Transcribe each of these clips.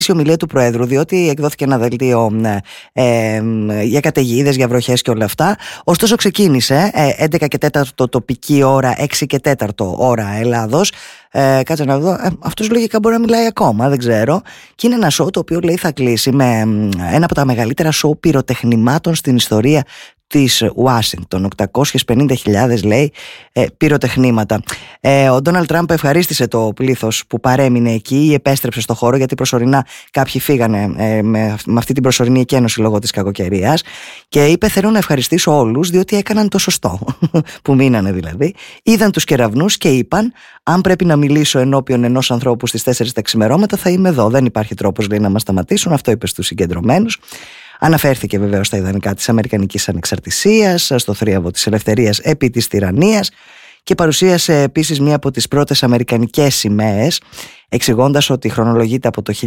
η ομιλία του Προέδρου, διότι εκδόθηκε ένα δελτίο για καταιγίδες, για βροχές και όλα αυτά. Ωστόσο ξεκίνησε 11 και 4 τοπική ώρα, 6 και 4 ώρα Ελλάδος. Κάτσε να δω, αυτός λογικά μπορεί να μιλάει ακόμα, δεν ξέρω. Και είναι ένα σοου το οποίο λέει θα κλείσει με ένα από τα μεγαλύτερα σοου πυροτεχνημάτων στην ιστορία της Ουάσιγκτον. 850.000 λέει πυροτεχνήματα. Ο Ντόναλντ Τραμπ ευχαρίστησε το πλήθος που παρέμεινε εκεί ή επέστρεψε στο χώρο, γιατί προσωρινά κάποιοι φύγανε με αυτή την προσωρινή εκένωση λόγω της κακοκαιρίας, και είπε θέλω να ευχαριστήσω όλους διότι έκαναν το σωστό που μείνανε δηλαδή. Είδαν τους κεραυνούς και είπαν αν πρέπει να μιλήσω ενώπιον ενός ανθρώπου στις 4 τα ξημερώματα θα είμαι εδώ, δεν υπάρχει τρόπος λέει να μας σταματήσουν. Αυτό είπε στους συγκεντρωμένους. Αναφέρθηκε βεβαίως στα ιδανικά της Αμερικανικής Ανεξαρτησίας, στο θρίαβο της ελευθερίας επί της τυραννίας, και παρουσίασε επίσης μία από τις πρώτες αμερικανικές σημαίες, εξηγώντας ότι χρονολογείται από το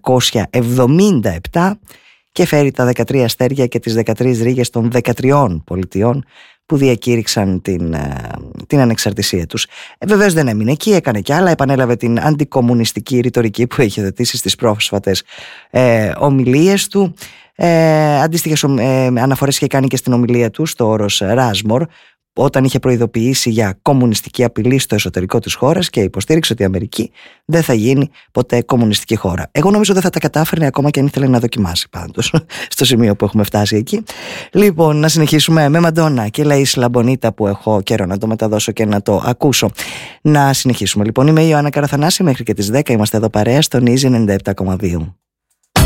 1777 και φέρει τα 13 αστέρια και τις 13 ρίγες των 13 πολιτιών που διακήρυξαν την ανεξαρτησία τους. Βεβαίως δεν έμεινε εκεί, έκανε κι άλλα, επανέλαβε την αντικομμουνιστική ρητορική που είχε δοτήσει στις πρόσφατες ομιλίες του. Αντίστοιχες αναφορές είχε κάνει και στην ομιλία του στο όρος Ράσμορ, όταν είχε προειδοποιήσει για κομμουνιστική απειλή στο εσωτερικό της χώρας και υποστήριξε ότι η Αμερική δεν θα γίνει ποτέ κομμουνιστική χώρα. Εγώ νομίζω δεν θα τα κατάφερνε ακόμα και αν ήθελε να δοκιμάσει πάντως στο σημείο που έχουμε φτάσει εκεί. Λοιπόν, να συνεχίσουμε με Μαντόνα και La Isla Bonita, που έχω καιρό να το μεταδώσω και να το ακούσω. Να συνεχίσουμε λοιπόν. Είμαι η Ιωάννα Καραθανάση, μέχρι και τις 10 είμαστε εδώ παρέα στον Easy 97,2.